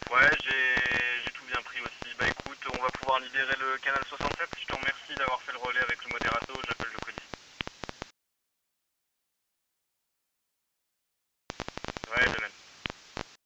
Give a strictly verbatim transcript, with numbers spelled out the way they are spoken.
Ouais, j'ai j'ai tout bien pris aussi. Bah écoute, on va pouvoir libérer le canal soixante-sept. Je te remercie d'avoir fait le relais avec le modérateur.